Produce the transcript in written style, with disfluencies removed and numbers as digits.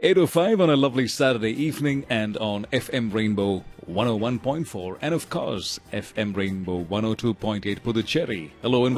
8:05 on a lovely Saturday evening and on FM Rainbow 101.4 and of course FM Rainbow 102.8 Puducherry. Hello and